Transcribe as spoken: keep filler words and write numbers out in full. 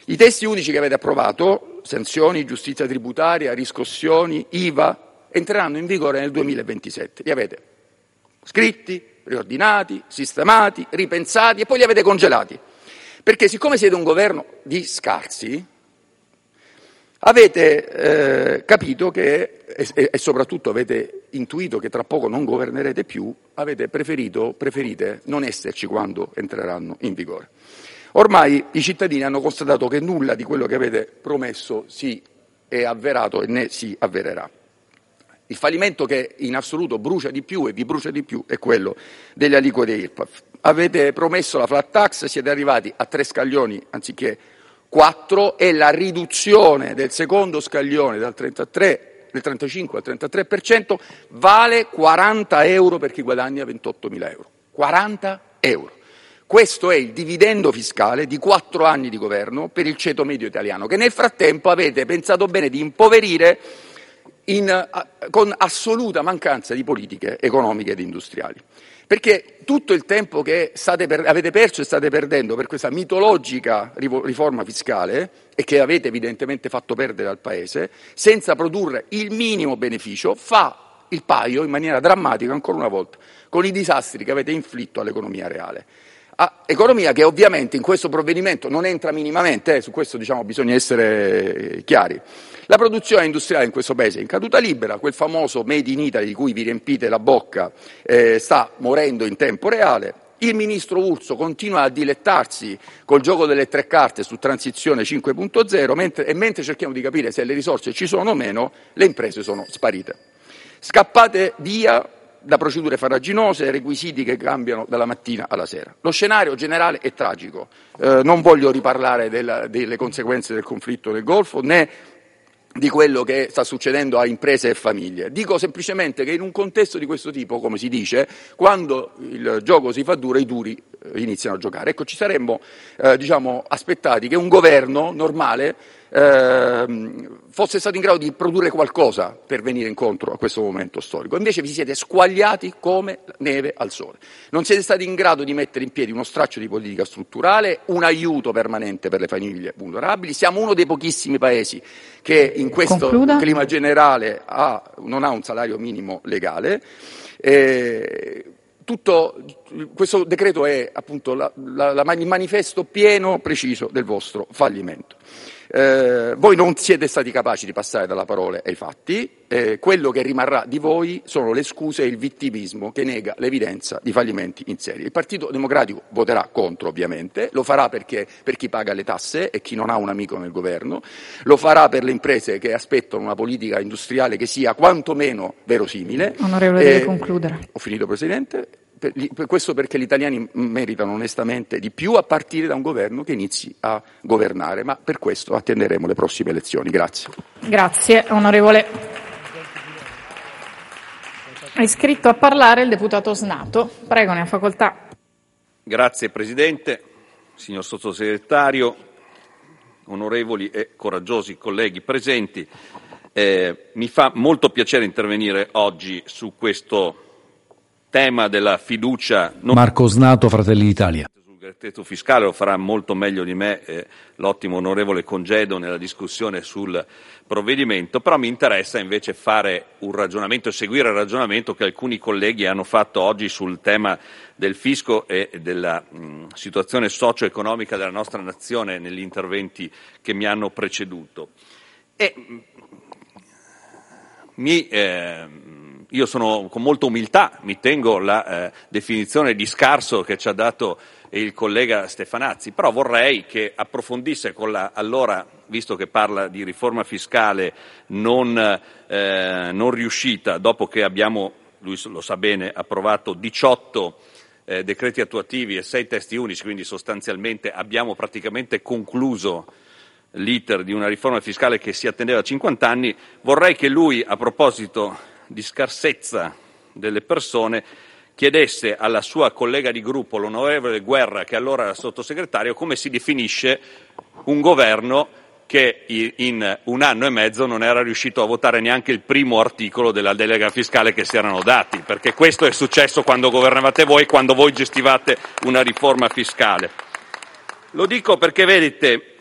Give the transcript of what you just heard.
I testi unici che avete approvato, sanzioni, giustizia tributaria, riscossioni, I V A, entreranno in vigore nel duemilaventisette. Li avete scritti, riordinati, sistemati, ripensati e poi li avete congelati. Perché siccome siete un governo di scarsi, avete eh, capito che, e, e soprattutto avete intuito che tra poco non governerete più, avete preferito, preferite non esserci quando entreranno in vigore. Ormai i cittadini hanno constatato che nulla di quello che avete promesso si è avverato e né si avvererà. Il fallimento che in assoluto brucia di più e vi brucia di più è quello delle aliquote I R P E F. Avete promesso la flat tax, siete arrivati a tre scaglioni anziché quattro e la riduzione del secondo scaglione dal trentatré, del trentacinque al trentatré per cento vale quaranta euro per chi guadagna ventottomila euro. quaranta euro. Questo è il dividendo fiscale di quattro anni di governo per il ceto medio italiano, che nel frattempo avete pensato bene di impoverire in, con assoluta mancanza di politiche economiche ed industriali. Perché tutto il tempo che state per, avete perso e state perdendo per questa mitologica riforma fiscale e che avete evidentemente fatto perdere al Paese, senza produrre il minimo beneficio, fa il paio in maniera drammatica ancora una volta con i disastri che avete inflitto all'economia reale. Ah, economia che ovviamente in questo provvedimento non entra minimamente, eh, su questo diciamo bisogna essere chiari. La produzione industriale in questo Paese è in caduta libera, quel famoso Made in Italy di cui vi riempite la bocca eh, sta morendo in tempo reale, il ministro Urso continua a dilettarsi col gioco delle tre carte su transizione cinque punto zero mentre, e mentre cerchiamo di capire se le risorse ci sono o meno, le imprese sono sparite. Scappate via da procedure farraginose, requisiti che cambiano dalla mattina alla sera. Lo scenario generale è tragico, eh, non voglio riparlare della, delle conseguenze del conflitto nel Golfo né di quello che sta succedendo a imprese e famiglie. Dico semplicemente che in un contesto di questo tipo, come si dice, quando il gioco si fa duro, i duri iniziano a giocare. Ecco, ci saremmo eh, diciamo, aspettati che un governo normale eh, fosse stato in grado di produrre qualcosa per venire incontro a questo momento storico. Invece vi siete squagliati come neve al sole. Non siete stati in grado di mettere in piedi uno straccio di politica strutturale, un aiuto permanente per le famiglie vulnerabili. Siamo uno dei pochissimi paesi che in questo Concluda. clima generale ha, non ha un salario minimo legale. Eh, Tutto questo decreto è appunto la, la, la, il manifesto pieno, preciso del vostro fallimento. Eh, voi non siete stati capaci di passare dalle parole ai fatti, eh, quello che rimarrà di voi sono le scuse e il vittimismo che nega l'evidenza di fallimenti in serie. Il Partito Democratico voterà contro ovviamente, lo farà perché per chi paga le tasse e chi non ha un amico nel governo, lo farà per le imprese che aspettano una politica industriale che sia quantomeno verosimile. Onorevole, deve concludere. Ho finito, Presidente. Per, per questo perché gli italiani meritano onestamente di più a partire da un governo che inizi a governare, ma per questo attenderemo le prossime elezioni. Grazie. Grazie, onorevole. È iscritto a parlare il deputato Snato. Prego, ne ha facoltà. Grazie Presidente, signor Sottosegretario, onorevoli e coraggiosi colleghi presenti. Eh, mi fa molto piacere intervenire oggi su questo tema della fiducia. Non Marco Snato, Fratelli d'Italia. Sul decreto fiscale lo farà molto meglio di me eh, l'ottimo onorevole Congedo nella discussione sul provvedimento, però mi interessa invece fare un ragionamento e seguire il ragionamento che alcuni colleghi hanno fatto oggi sul tema del fisco e della mh, situazione socio-economica della nostra nazione negli interventi che mi hanno preceduto. E mh, mi eh, Io sono con molta umiltà, mi tengo la eh, definizione di scarso che ci ha dato il collega Stefanazzi, però vorrei che approfondisse con la, allora, visto che parla di riforma fiscale non, eh, non riuscita, dopo che abbiamo, lui lo sa bene, approvato diciotto eh, decreti attuativi e sei testi unici, quindi sostanzialmente abbiamo praticamente concluso l'iter di una riforma fiscale che si attendeva a cinquanta anni, vorrei che lui, a proposito di scarsezza delle persone, chiedesse alla sua collega di gruppo, l'onorevole Guerra, che allora era sottosegretario, come si definisce un governo che in un anno e mezzo non era riuscito a votare neanche il primo articolo della delega fiscale che si erano dati, perché questo è successo quando governavate voi, quando voi gestivate una riforma fiscale. Lo dico perché, vedete,